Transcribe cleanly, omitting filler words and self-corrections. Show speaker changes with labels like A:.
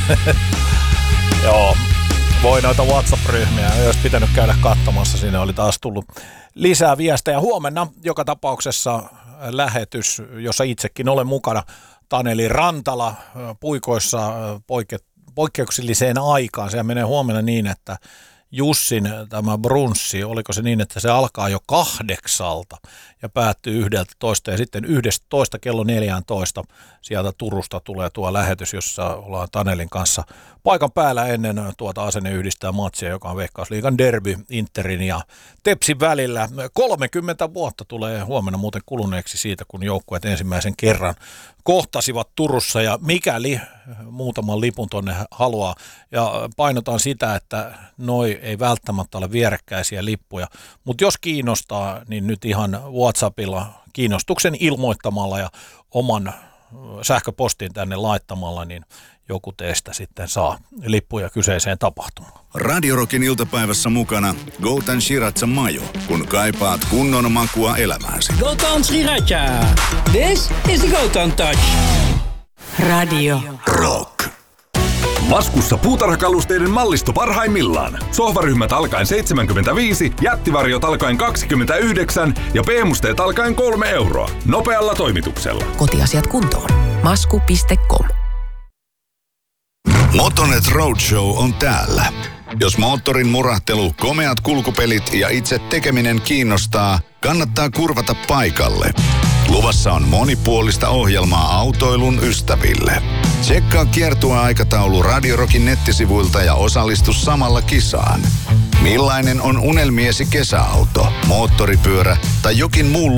A: Joo, voi noita WhatsApp-ryhmiä. Olisi pitänyt käydä katsomassa. Sinne oli taas tullut lisää viestejä. Huomenna joka tapauksessa lähetys, jossa itsekin olen mukana. Taneli Rantala puikoissa poikkeukselliseen aikaan. Se menee huomenna niin, että Jussin tämä brunssi, oliko se niin, että se alkaa jo 8 ja päättyy 11 ja sitten 11 kello 14 sieltä Turusta tulee tuo lähetys, jossa ollaan Tanelin kanssa paikan päällä ennen tuota Asenne yhdistää matsia, joka on Veikkausliigan derby Interin ja Tepsin välillä. 30 vuotta tulee huomenna muuten kuluneeksi siitä, kun joukkueet ensimmäisen kerran kohtasivat Turussa ja mikäli muutaman lipun tonne haluaa ja painotan sitä, että noi ei välttämättä ole vierekkäisiä lippuja, mutta jos kiinnostaa, niin nyt ihan WhatsAppilla kiinnostuksen ilmoittamalla ja oman sähköpostin tänne laittamalla, niin joku teistä sitten saa lippuja kyseiseen tapahtumaan.
B: Radio Rockin iltapäivässä mukana Goutan Shiratsa Majo, kun kaipaat kunnon makua elämääsi.
C: Goutan Shiratsa. This is the Goutan Touch.
D: Radio
B: Rock.
E: Laskussa puutarhakalusteiden mallisto parhaimmillaan. Sohvaryhmät alkaen 75, jättivarjot alkaen 29 ja PM-musteet alkaen 3 euroa. Nopealla toimituksella.
D: Kotiasiat kuntoon. Masku.com.
B: Motonet Roadshow on täällä. Jos moottorin murahtelu, komeat kulkupelit ja itse tekeminen kiinnostaa, kannattaa kurvata paikalle. Luvassa on monipuolista ohjelmaa autoilun ystäville. Tsekkaa kiertueaikataulu Radio Rockin nettisivuilta ja osallistu samalla kisaan. Millainen on unelmiesi kesäauto, moottoripyörä tai jokin muu